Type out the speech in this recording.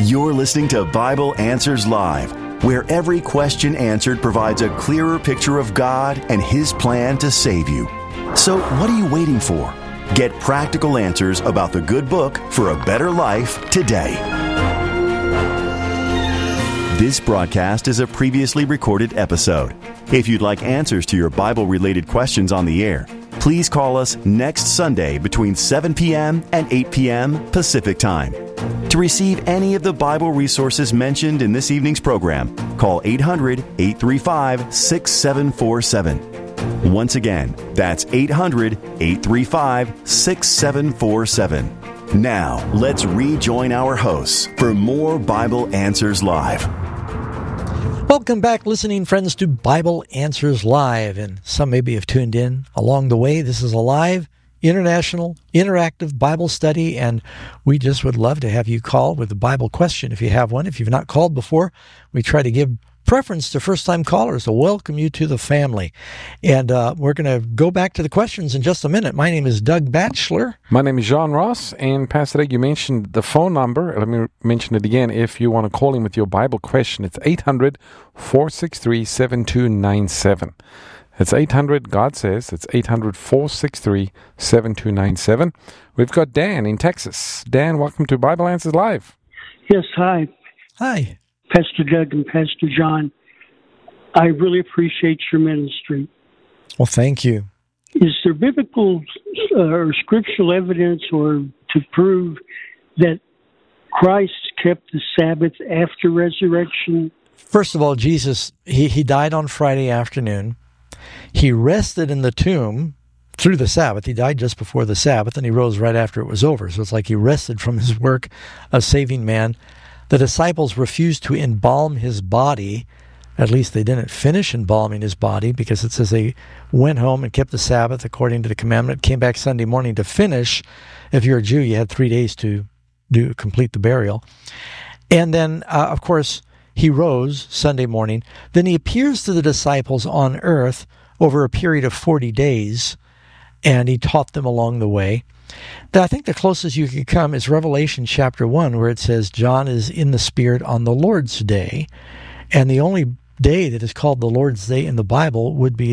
You're listening to Bible Answers Live, where every question answered provides a clearer picture of God and His plan to save you. So what are you waiting for? Get practical answers about the good book for a better life today. This broadcast is a previously recorded episode. If you'd like answers to your Bible-related questions on the air, please call us next Sunday between 7 p.m. and 8 p.m. Pacific Time. To receive any of the Bible resources mentioned in this evening's program, call 800-835-6747. Once again, that's 800-835-6747. Now, let's rejoin our hosts for more Bible Answers Live. Welcome back, listening friends, to Bible Answers Live. And some maybe have tuned in along the way. This is a live, international, interactive Bible study, and we just would love to have you call with a Bible question if you have one. If you've not called before, we try to give preference to first-time callers to welcome you to the family. And we're going to go back to the questions in just a minute. My name is Doug Batchelor. My name is John Ross, and Pastor Doug, you mentioned the phone number. Let me mention it again. If you want to call in with your Bible question, it's 800-463-7297. It's 800, God says, it's 800-463-7297. We've got Dan in Texas. Dan, welcome to Bible Answers Live. Yes, hi. Hi. Pastor Doug and Pastor John. I really appreciate your ministry. Well, thank you. Is there biblical or scriptural evidence or to prove that Christ kept the Sabbath after resurrection? First of all, Jesus, he died on Friday afternoon. He rested in the tomb through the Sabbath. He died just before the Sabbath, and he rose right after it was over. So it's like he rested from his work of saving man. The disciples refused to embalm his body. At least they didn't finish embalming his body, because it says they went home and kept the Sabbath according to the commandment, came back Sunday morning to finish. If you're a Jew, you had 3 days to complete the burial. And then, of course, he rose Sunday morning. Then he appears to the disciples on earth over a period of 40 days, and he taught them along the way. I think the closest you can come is Revelation chapter 1, where it says John is in the Spirit on the Lord's day. And the only day that is called the Lord's Day in the Bible would be